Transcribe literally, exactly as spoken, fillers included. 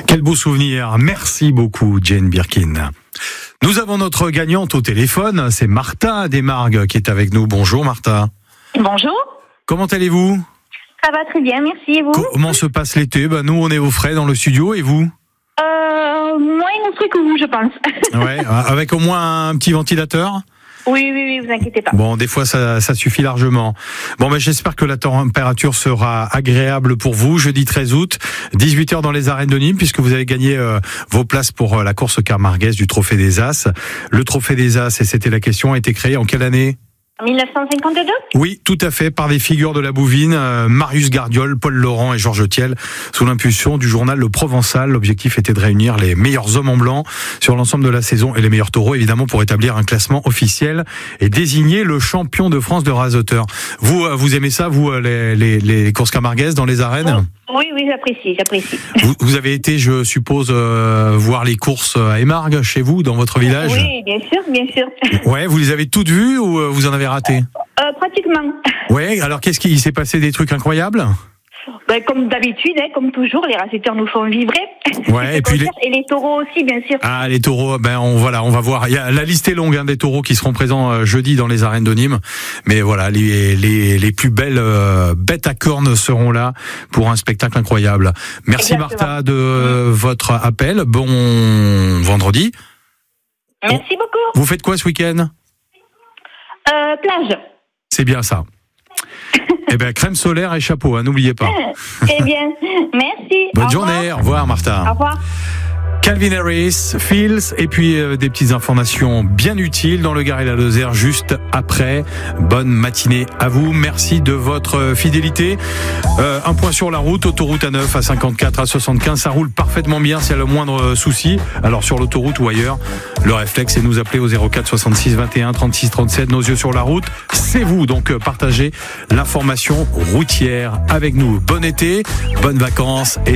Quel beau souvenir. Merci beaucoup, Jane Birkin. Nous avons notre gagnante au téléphone. C'est Martha Desmargues qui est avec nous. Bonjour, Martha. Bonjour. Comment allez-vous ? Ça va très bien, merci. Et vous ? Comment se passe l'été ? Bah, nous, on est au frais dans le studio. Et vous ? Euh, moins frais que vous, je pense. Ouais, avec au moins un petit ventilateur ? Oui, oui, oui, vous inquiétez pas. Bon, des fois, ça, ça suffit largement. Bon, ben, j'espère que la température sera agréable pour vous. Jeudi treize août, dix-huit heures dans les arènes de Nîmes, puisque vous avez gagné euh, vos places pour euh, la course camarguaise du Trophée des As. Le Trophée des As, et c'était la question, a été créé en quelle année ? dix-neuf cent cinquante-deux ? Oui, tout à fait, par des figures de la Bouvine, euh, Marius Gardiol, Paul Laurent et Georges Thiel, sous l'impulsion du journal Le Provençal. L'objectif était de réunir les meilleurs hommes en blanc sur l'ensemble de la saison et les meilleurs taureaux, évidemment, pour établir un classement officiel et désigner le champion de France de raseteur. Vous, euh, vous aimez ça, vous, euh, les, les, les courses camarguaises dans les arènes ? Oui, oui, j'apprécie, j'apprécie. Vous, vous avez été, je suppose, euh, voir les courses à Émargues, chez vous, dans votre village ? Oui, bien sûr, bien sûr. Ouais, vous les avez toutes vues ou euh, vous en avez raté ? Euh, pratiquement. Ouais, alors qu'est-ce qui s'est passé, des trucs incroyables ? Ben, comme d'habitude, hein, comme toujours, les raceteurs nous font vibrer. Ouais, et puis les... et les taureaux aussi, bien sûr. Ah, les taureaux, ben on voilà, on va voir. Il y a, la liste est longue, hein, des taureaux qui seront présents euh, jeudi dans les arènes de Nîmes. Mais voilà, les les les plus belles euh, bêtes à cornes seront là pour un spectacle incroyable. Merci Exactement. Martha de euh, votre appel. Bon vendredi. Merci beaucoup. Vous faites quoi ce week-end ? Euh, plage. C'est bien ça. Eh ben, crème solaire et chapeau, hein, n'oubliez pas. Eh bien, merci. Bonne au journée, revoir. au revoir Martha. Au revoir. Calvin Harris, Fields, et puis euh, des petites informations bien utiles dans le Gard et la Lozère juste après. Bonne matinée à vous, merci de votre fidélité. Euh, un point sur la route, autoroute A neuf, à cinquante-quatre, à soixante-quinze, ça roule parfaitement bien s'il y a le moindre souci. Alors sur l'autoroute ou ailleurs, le réflexe est de nous appeler au zéro quatre soixante-six vingt et un trente-six trente-sept. Nos yeux sur la route, c'est vous, donc partagez l'information routière avec nous. Bon été, bonnes vacances et